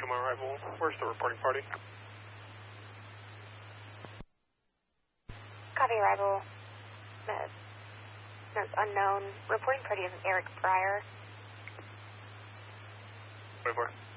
on arrival. Where's the reporting party? Copy arrival. Notes unknown. Reporting party is Eric Fryer. 24.